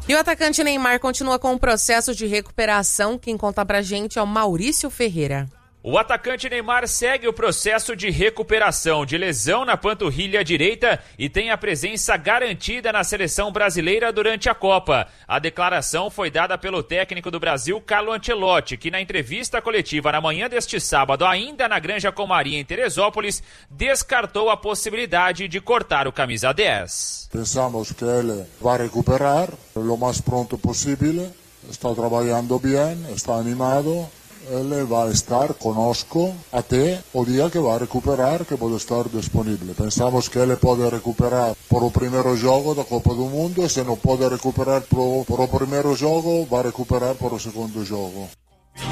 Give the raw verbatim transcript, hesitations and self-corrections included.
E o atacante Neymar continua com o processo de recuperação. Quem conta pra gente é o Maurício Ferreira. O atacante Neymar segue o processo de recuperação de lesão na panturrilha direita e tem a presença garantida na seleção brasileira durante a Copa. A declaração foi dada pelo técnico do Brasil, Carlo Ancelotti, que na entrevista coletiva na manhã deste sábado, ainda na Granja Comari, em Teresópolis, descartou a possibilidade de cortar o camisa dez. Pensamos que ele vai recuperar o mais pronto possível, está trabalhando bem, está animado. Ele vai estar conosco até o dia que vai recuperar, que pode estar disponível. Pensamos que ele pode recuperar por o primeiro jogo da Copa do Mundo, e se não pode recuperar por, por o primeiro jogo, vai recuperar por o segundo jogo.